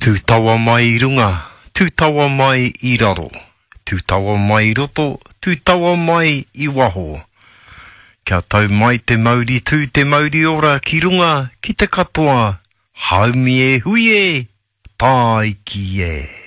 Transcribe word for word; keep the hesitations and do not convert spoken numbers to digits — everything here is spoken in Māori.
Tū tawa mai i runga, tū tawa mai i raro, tū tawa mai i roto, tū tawa mai i waho. Kia tau mai te mauri tū te mauri ora ki runga, ki te katoa, haumi e hui e, tai ki e.